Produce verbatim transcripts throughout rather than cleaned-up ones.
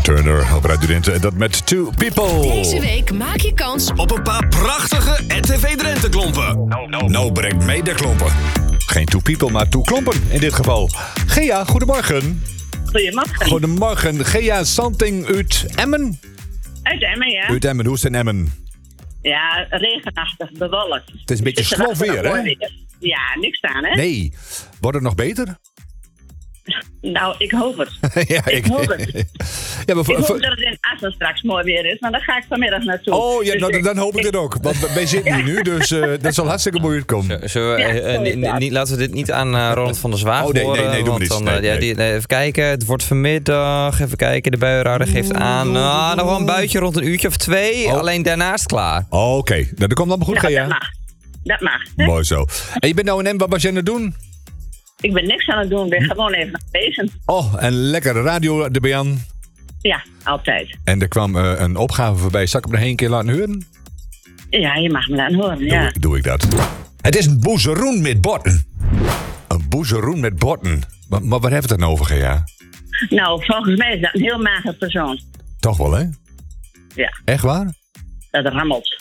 Turner op Radio Drenthe. En dat met Two People. Deze week maak je kans op een paar prachtige R T V Drenthe klompen. Nou, nou, nou brengt mee de klompen. Geen Two People, maar Two Klompen in dit geval. Gea, goedemorgen. Goedemorgen. Goedemorgen. Gea Santing uit Emmen? Uit Emmen, ja. Uit Emmen, hoe is het in Emmen? Ja, regenachtig, bewolkt. Het is een beetje slof weer, hè? Ja, niks aan, hè? Nee. Wordt het nog beter? Nou, ik hoop het. ja, ik, ik hoop het. Ja, maar ik hoop dat het in Assen straks mooi weer is, maar daar ga ik vanmiddag naartoe. Oh, ja, dus nou, ik, dan hoop ik het ook. Want wij zitten hier nu, dus uh, dat zal hartstikke mooi uitkomen. Zullen we, uh, uh, niet, niet, laten we dit niet aan uh, Roland van der Zwaag oh, nee, horen? Nee, nee, doe maar dan, niet. Nee, uh, ja, nee. die, nee, even kijken, het wordt vanmiddag. Even kijken, de buienradar geeft aan. Nou, nog wel een buitje rond een uurtje of twee. Oh. Alleen daarnaast klaar. Oh, Oké, okay. nou, dat komt allemaal goed, nou, Gea. Dat mag. Dat mag. Hè? Mooi zo. En je bent nou in Emmen, wat was jij aan het doen? Ik ben niks aan het doen, ik ben gewoon even aan het lezen. Oh, en lekkere radio erbij aan. Ja, altijd. En er kwam uh, een opgave voorbij. Zal ik hem nog een keer laten horen? Ja, je mag me laten horen, doe, ja. Doe ik dat. Het is een boezeroen met botten. Een boezeroen met botten. Maar, maar waar hebben we het dan over, Gea? Nou, volgens mij is dat een heel mager persoon. Toch wel, hè? Ja. Echt waar? Dat rammelt.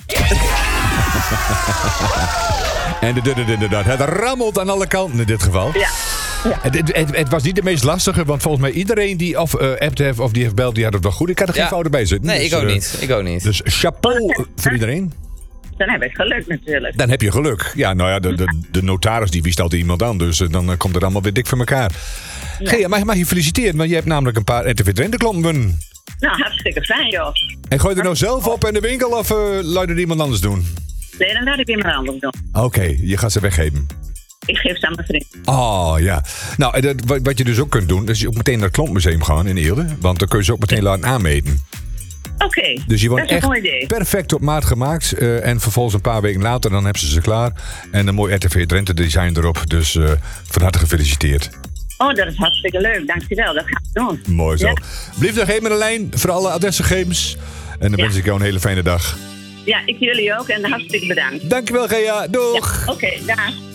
En inderdaad, het rammelt aan alle kanten in dit geval. Ja. Ja. Het, het, het, het was niet de meest lastige, want volgens mij iedereen die of uh, appt heeft of die heeft beld, die had het wel goed. Ik had er geen ja. fouten bij zitten. Nee, dus, ik ook uh, niet. Ik ook niet. Dus chapeau voor iedereen. Dan heb ik geluk natuurlijk. Dan heb je geluk. Ja, nou ja, de, de, de notaris die wiest altijd iemand aan, dus uh, dan uh, komt het allemaal weer dik voor elkaar. Ja. Gea, mag, mag je feliciteren, want je hebt namelijk een paar R T V Drenthe klompen. Nou, hartstikke fijn, joh. En gooi je er nou zelf op in de winkel of uh, laat je er iemand anders doen? Nee, dan laat ik iemand anders doen. Oké, okay, je gaat ze weggeven. Ik geef ze aan mijn vriend. Oh, ja. Nou, dat, wat je dus ook kunt doen, is je ook meteen naar het Klompmuseum gaan in Eelde. Want dan kun je ze ook meteen laten aanmeten. Oké, okay, dus je wordt dat is echt een mooi idee. Perfect op maat gemaakt. Uh, en vervolgens een paar weken later, dan hebben ze ze klaar. En een mooi R T V Drenthe design erop. Dus uh, van harte gefeliciteerd. Oh, dat is hartstikke leuk. Dankjewel, dat gaan we doen. Mooi zo. Ja. Blijf nog even een lijn voor alle adressengegevens. En dan ja. wens ik jou een hele fijne dag. Ja, ik jullie ook en hartstikke bedankt. Dankjewel, Gea. Doeg. Ja, Oké, okay, dag.